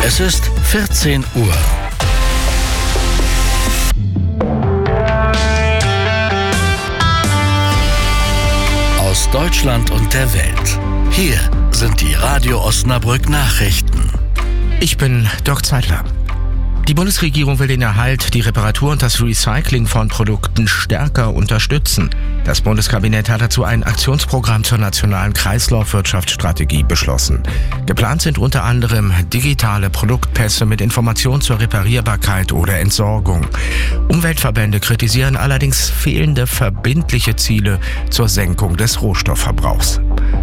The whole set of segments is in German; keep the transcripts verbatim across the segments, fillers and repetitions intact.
Es ist vierzehn Uhr. Aus Deutschland und der Welt. Hier sind die Radio Osnabrück Nachrichten. Ich bin Dirk Zeitler. Die Bundesregierung will den Erhalt, die Reparatur und das Recycling von Produkten stärker unterstützen. Das Bundeskabinett hat dazu ein Aktionsprogramm zur nationalen Kreislaufwirtschaftsstrategie beschlossen. Geplant sind unter anderem digitale Produktpässe mit Informationen zur Reparierbarkeit oder Entsorgung. Umweltverbände kritisieren allerdings fehlende verbindliche Ziele zur Senkung des Rohstoffverbrauchs.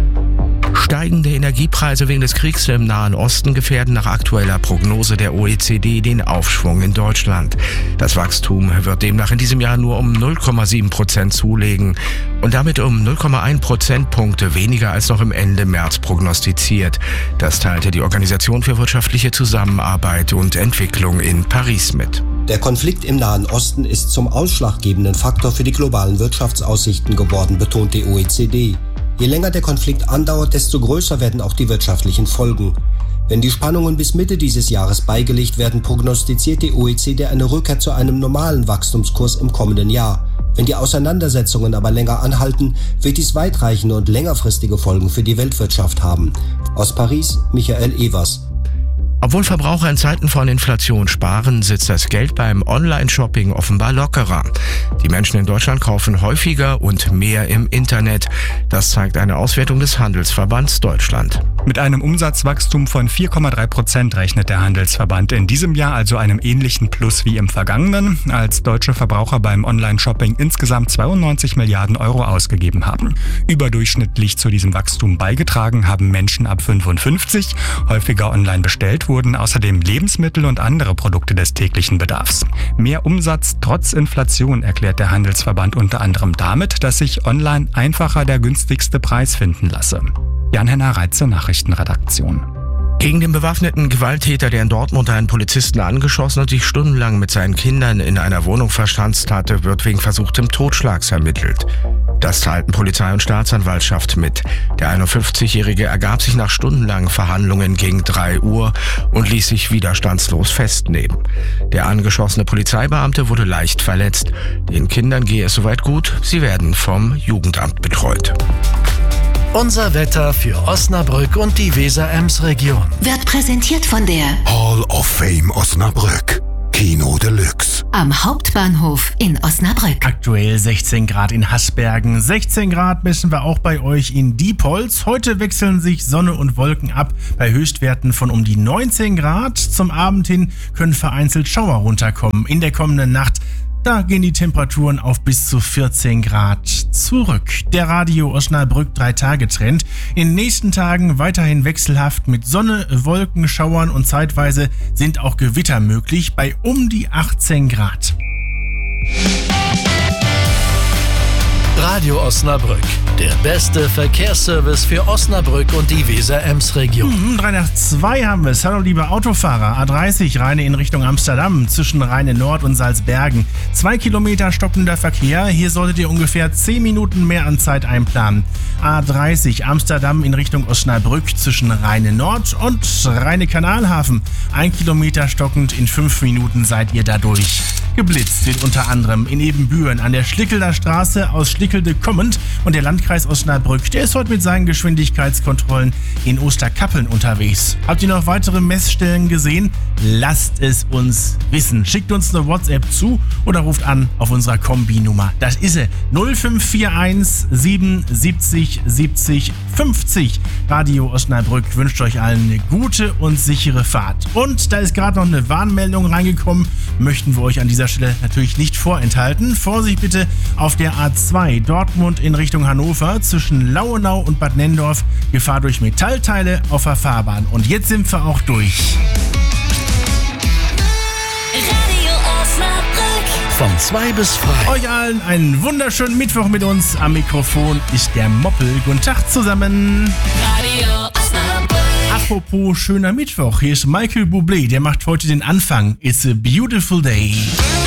Steigende Energiepreise wegen des Kriegs im Nahen Osten gefährden nach aktueller Prognose der O E C D den Aufschwung in Deutschland. Das Wachstum wird demnach in diesem Jahr nur um null Komma sieben Prozent zulegen und damit um null Komma eins Prozentpunkte weniger als noch im Ende März prognostiziert. Das teilte die Organisation für wirtschaftliche Zusammenarbeit und Entwicklung in Paris mit. Der Konflikt im Nahen Osten ist zum ausschlaggebenden Faktor für die globalen Wirtschaftsaussichten geworden, betont die O E C D. Je länger der Konflikt andauert, desto größer werden auch die wirtschaftlichen Folgen. Wenn die Spannungen bis Mitte dieses Jahres beigelegt werden, prognostiziert die O E C D eine Rückkehr zu einem normalen Wachstumskurs im kommenden Jahr. Wenn die Auseinandersetzungen aber länger anhalten, wird dies weitreichende und längerfristige Folgen für die Weltwirtschaft haben. Aus Paris, Michael Evers. Obwohl Verbraucher in Zeiten von Inflation sparen, sitzt das Geld beim Online-Shopping offenbar lockerer. Die Menschen in Deutschland kaufen häufiger und mehr im Internet. Das zeigt eine Auswertung des Handelsverbands Deutschland. Mit einem Umsatzwachstum von vier Komma drei Prozent rechnet der Handelsverband in diesem Jahr, also einem ähnlichen Plus wie im vergangenen, als deutsche Verbraucher beim Online-Shopping insgesamt zweiundneunzig Milliarden Euro ausgegeben haben. Überdurchschnittlich zu diesem Wachstum beigetragen haben Menschen ab fünfundfünfzig, häufiger online bestellt wurden außerdem Lebensmittel und andere Produkte des täglichen Bedarfs. Mehr Umsatz trotz Inflation erklärt der Handelsverband unter anderem damit, dass sich online einfacher der günstigste Preis finden lasse. Jan-Henner Reitze, Nachrichtenredaktion. Gegen den bewaffneten Gewalttäter, der in Dortmund einen Polizisten angeschossen und sich stundenlang mit seinen Kindern in einer Wohnung verschanzt hatte, wird wegen versuchtem Totschlags ermittelt. Das teilten Polizei und Staatsanwaltschaft mit. Der einundfünfzigjährige ergab sich nach stundenlangen Verhandlungen gegen drei Uhr und ließ sich widerstandslos festnehmen. Der angeschossene Polizeibeamte wurde leicht verletzt. Den Kindern gehe es soweit gut, sie werden vom Jugendamt betreut. Unser Wetter für Osnabrück und die Weser-Ems-Region wird präsentiert von der Hall of Fame Osnabrück. Kino Deluxe. Am Hauptbahnhof in Osnabrück. Aktuell sechzehn Grad in Hasbergen. sechzehn Grad messen wir auch bei euch in Diepholz. Heute wechseln sich Sonne und Wolken ab bei Höchstwerten von um die neunzehn Grad. Zum Abend hin können vereinzelt Schauer runterkommen. In der kommenden Nacht da gehen die Temperaturen auf bis zu vierzehn Grad zurück. Der Radio Osnabrück drei Tage Trend. In den nächsten Tagen weiterhin wechselhaft mit Sonne, Wolken, Schauern und zeitweise sind auch Gewitter möglich bei um die achtzehn Grad. Radio Osnabrück, der beste Verkehrsservice für Osnabrück und die Weser-Ems-Region. Mhm, drei nach zwei haben wir es. Hallo liebe Autofahrer. A dreißig Rheine in Richtung Amsterdam zwischen Rheine Nord und Salzbergen. Zwei Kilometer stockender Verkehr. Hier solltet ihr ungefähr zehn Minuten mehr an Zeit einplanen. A dreißig Amsterdam in Richtung Osnabrück zwischen Rheine Nord und Rheine Kanalhafen. Ein Kilometer stockend, in fünf Minuten seid ihr dadurch. Geblitzt wird unter anderem in Ebenbüren an der Schlickelder Straße aus Schlickelde kommend und der Landkreis Osnabrück, der ist heute mit seinen Geschwindigkeitskontrollen in Osterkappeln unterwegs. Habt ihr noch weitere Messstellen gesehen? Lasst es uns wissen. Schickt uns eine WhatsApp zu oder ruft an auf unserer Kombi-Nummer. Das ist sie null fünf vier eins sieben siebzig siebzig fünfzig. Radio Osnabrück wünscht euch allen eine gute und sichere Fahrt. Und da ist gerade noch eine Warnmeldung reingekommen, möchten wir euch an dieser Stelle natürlich nicht vorenthalten. Vorsicht bitte auf der A zwei Dortmund in Richtung Hannover zwischen Lauenau und Bad Nenndorf. Gefahr durch Metallteile auf der Fahrbahn. Und jetzt sind wir auch durch. Radio Osnabrück. Von zwei bis frei. Euch allen einen wunderschönen Mittwoch mit uns. Am Mikrofon ist der Moppel. Guten Tag zusammen. Radio Osnabrück. Apropos schöner Mittwoch, hier ist Michael Bublé, der macht heute den Anfang. It's a beautiful day.